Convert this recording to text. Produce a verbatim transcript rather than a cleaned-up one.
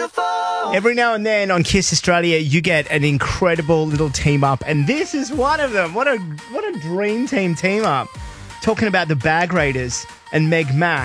wonderful. Every now and then on Kiss Australia, you get an incredible little team up, and this is one of them. What a what a dream team team up. Talking about the Bag Raiders and Meg Mac.